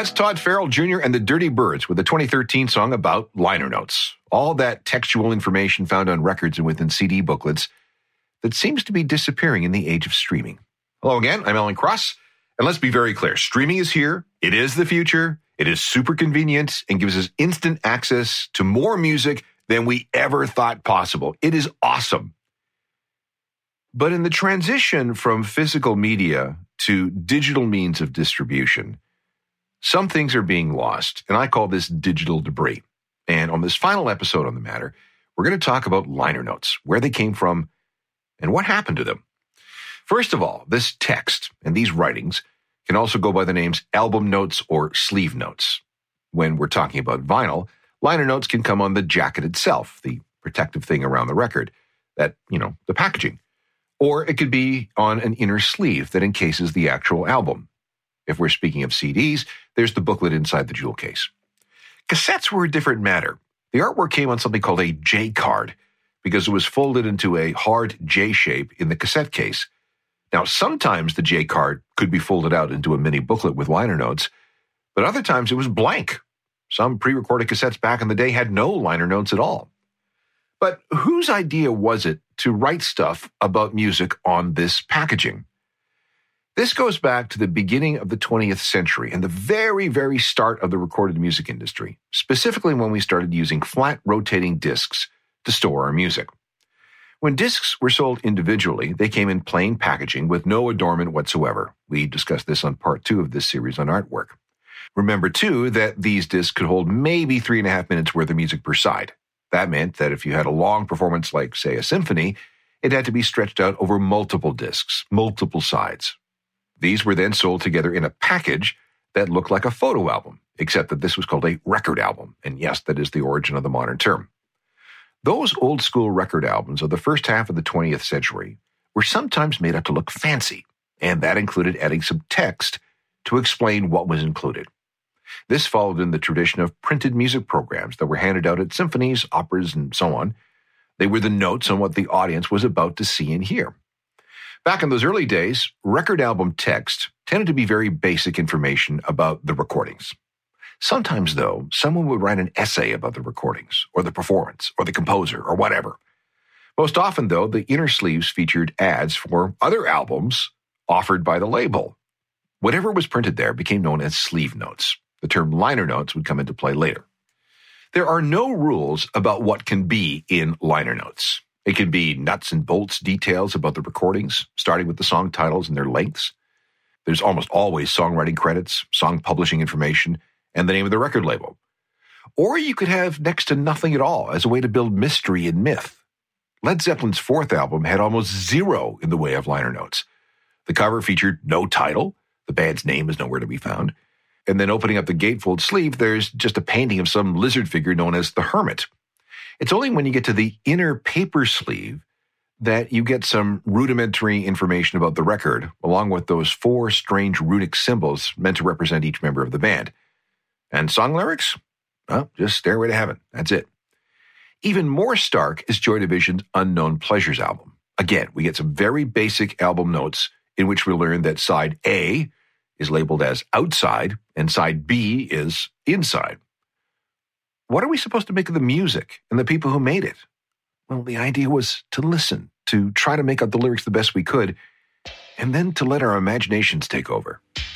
That's Todd Farrell Jr. and the Dirty Birds with a 2013 song about liner notes. All that textual information found on records and within CD booklets that seems to be disappearing in the age of streaming. Hello again, I'm Alan Cross, and let's be very clear. Streaming is here. It is the future. It is super convenient and gives us instant access to more music than we ever thought possible. It is awesome. But in the transition from physical media to digital means of distribution, some things are being lost, and I call this digital debris. And on this final episode on the matter, we're going to talk about liner notes, where they came from, and what happened to them. First of all, this text and these writings can also go by the names album notes or sleeve notes. When we're talking about vinyl, liner notes can come on the jacket itself, the protective thing around the record, that, the packaging. Or it could be on an inner sleeve that encases the actual album. If we're speaking of CDs, there's the booklet inside the jewel case. Cassettes were a different matter. The artwork came on something called a J card because it was folded into a hard J shape in the cassette case. Now, sometimes the J card could be folded out into a mini booklet with liner notes, but other times it was blank. Some pre-recorded cassettes back in the day had no liner notes at all. But whose idea was it to write stuff about music on this packaging? This goes back to the beginning of the 20th century and the very, very start of the recorded music industry, specifically when we started using flat rotating discs to store our music. When discs were sold individually, they came in plain packaging with no adornment whatsoever. We discussed this on part 2 of this series on artwork. Remember, too, that these discs could hold maybe 3.5 minutes worth of music per side. That meant that if you had a long performance like, say, a symphony, it had to be stretched out over multiple discs, multiple sides. These were then sold together in a package that looked like a photo album, except that this was called a record album. And yes, that is the origin of the modern term. Those old-school record albums of the first half of the 20th century were sometimes made up to look fancy, and that included adding some text to explain what was included. This followed in the tradition of printed music programs that were handed out at symphonies, operas, and so on. They were the notes on what the audience was about to see and hear. Back in those early days, record album text tended to be very basic information about the recordings. Sometimes, though, someone would write an essay about the recordings, or the performance, or the composer, or whatever. Most often, though, the inner sleeves featured ads for other albums offered by the label. Whatever was printed there became known as sleeve notes. The term liner notes would come into play later. There are no rules about what can be in liner notes. It can be nuts and bolts details about the recordings, starting with the song titles and their lengths. There's almost always songwriting credits, song publishing information, and the name of the record label. Or you could have next to nothing at all as a way to build mystery and myth. Led Zeppelin's 4th album had almost zero in the way of liner notes. The cover featured no title, the band's name is nowhere to be found, and then opening up the gatefold sleeve, there's just a painting of some lizard figure known as the Hermit. It's only when you get to the inner paper sleeve that you get some rudimentary information about the record, along with those 4 strange runic symbols meant to represent each member of the band. And song lyrics? Well, just Stairway to Heaven. That's it. Even more stark is Joy Division's Unknown Pleasures album. Again, we get some very basic album notes in which we learn that side A is labeled as outside and side B is inside. What are we supposed to make of the music and the people who made it? Well, the idea was to listen, to try to make out the lyrics the best we could, and then to let our imaginations take over.